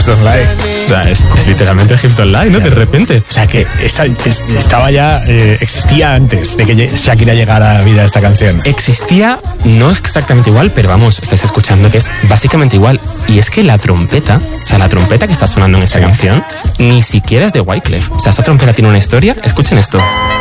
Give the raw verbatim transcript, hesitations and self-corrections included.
Hips Don't Lie. O sea, es, es literalmente Hips Don't Lie, ¿no? De repente. O sea, que esta, es, estaba ya, eh, existía antes de que Shakira llegara a la vida esta canción. Existía, no exactamente igual, pero vamos, estáis escuchando que es básicamente igual. Y es que la trompeta, o sea, la trompeta que está sonando en esta Sí. canción, ni siquiera es de Wyclef. O sea, esta trompeta tiene una historia. Escuchen esto.